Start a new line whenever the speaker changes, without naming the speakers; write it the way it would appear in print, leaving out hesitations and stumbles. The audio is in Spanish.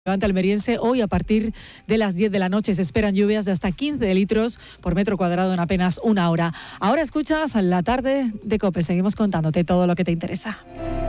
Levante almeriense, hoy a partir de las 10 de la noche se esperan lluvias de hasta 15 litros por metro cuadrado en apenas una hora. Ahora escuchas La Tarde de COPE. Seguimos contándote todo lo que te interesa.